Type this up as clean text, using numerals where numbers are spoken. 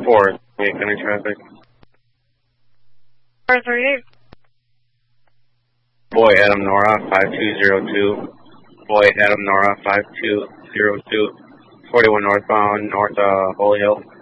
County traffic. 438. Boy Adam Nora 5202. Boy Adam Nora 5202. 41 northbound, north Holy Hill.